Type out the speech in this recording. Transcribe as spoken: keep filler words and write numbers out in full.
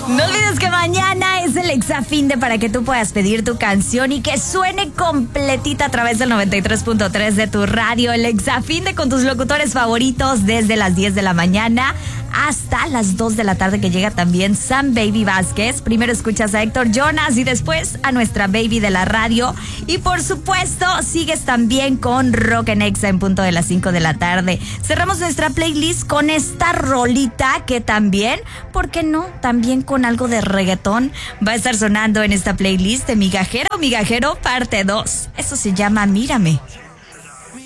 No olvides que mañana es el Exafinde para que tú puedas pedir tu canción y que suene completita a través del noventa y tres punto tres de tu radio. El Exafinde con tus locutores favoritos desde las diez de la mañana hasta las dos de la tarde, que llega también Sam Baby Vázquez. Primero escuchas a Héctor Jonas y después a nuestra baby de la radio. Y por supuesto, sigues también con Rock en Exa en punto de las cinco de la tarde. Cerramos nuestra playlist con esta rolita que también, ¿por qué no? También con algo de reggaetón va a estar sonando en esta playlist de Migajero, Migajero parte dos. Eso se llama Mírame.